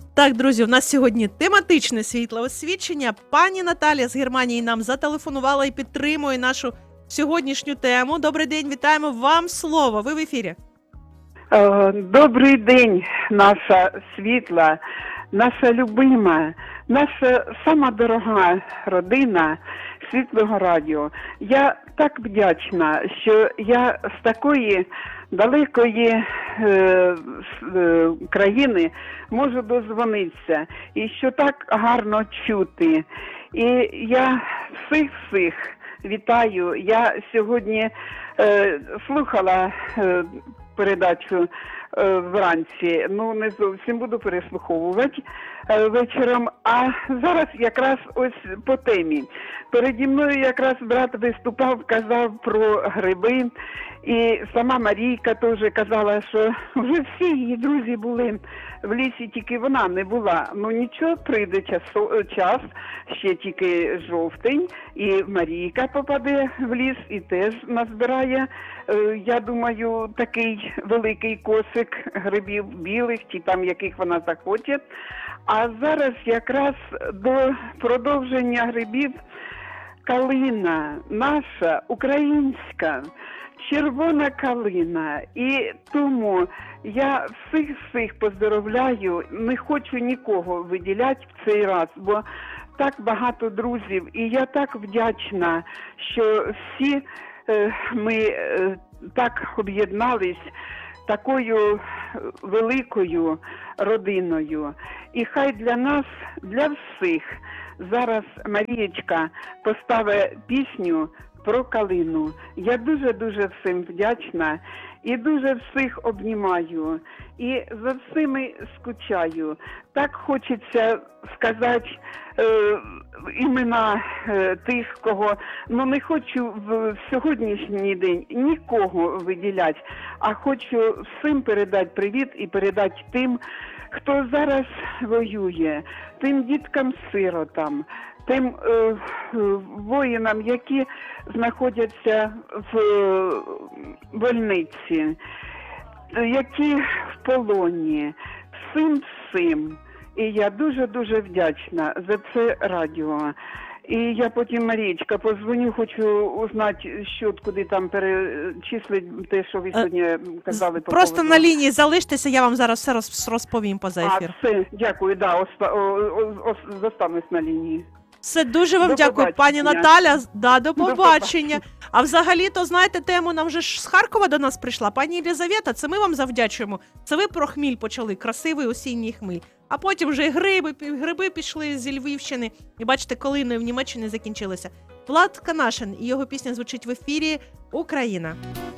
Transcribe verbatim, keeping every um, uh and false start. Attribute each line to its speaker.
Speaker 1: Так, друзі, у нас сьогодні тематичне світлоосвічення. Пані Наталя з Германії нам зателефонувала і підтримує нашу сьогоднішню тему. Добрий день, вітаємо, вам слово, ви в ефірі.
Speaker 2: Е, Добрий день, наша світла, наша любима, наша сама дорога родина Світлого радіо. Я так вдячна, що я з такої далекої е, з, е, країни можу дозвонитися і що так гарно чути. І я всіх-всіх вітаю. Я сьогодні е, слухала е, передачу е, вранці, ну не зовсім буду переслуховувати е, вечором, а зараз якраз ось по темі. Переді мною якраз брат виступав, казав про гриби, і сама Марійка теж казала, що вже всі її друзі були в лісі, тільки вона не була. Ну нічого, прийде часу, час, ще тільки жовтень, і Марійка попаде в ліс і теж назбирає, е, я думаю, такий великий кошик грибів білих, чи там яких вона захоче. А зараз якраз до продовження грибів калина наша, українська, червона калина. І тому я всіх-всіх поздоровляю, не хочу нікого виділяти в цей раз, бо так багато друзів. І я так вдячна, що всі е, ми е, так об'єднались такою великою родиною. І хай для нас, для всіх, зараз Марієчка поставить пісню про калину. Я дуже-дуже всім вдячна і дуже всіх обнімаю. І за всіми скучаю. Так хочеться сказати е, імена е, тих, кого, ну не хочу в сьогоднішній день нікого виділяти, а хочу всім передати привіт і передати тим, хто зараз воює, тим діткам-сиротам, тим е, е, воїнам, які знаходяться в е, больниці, які в полоні, всім-всім. І я дуже-дуже вдячна за це радіо. І я потім, Марічка, позвоню, хочу узнати, що, куди там перечислить те, що ви сьогодні казали. По
Speaker 1: Просто
Speaker 2: поводу.
Speaker 1: на лінії залиштеся, я вам зараз все роз- розповім поза ефір.
Speaker 2: А, все, дякую, да, оста, о, о, о, зостанусь на лінії.
Speaker 1: Все, дуже вам
Speaker 2: До
Speaker 1: дякую, пані
Speaker 2: побачення.
Speaker 1: Наталя. Да, до
Speaker 2: До
Speaker 1: побачення. А взагалі-то, знаєте, тему нам вже ж з Харкова до нас прийшла. Пані Єлизавета, це ми вам завдячуємо. Це ви про хміль почали, красивий осінній хміль. А потім вже і гриби, пі- гриби пішли зі Львівщини. І бачите, калиною в Німеччині закінчилися. Влад Канашин і його пісня звучить в ефірі «Україна».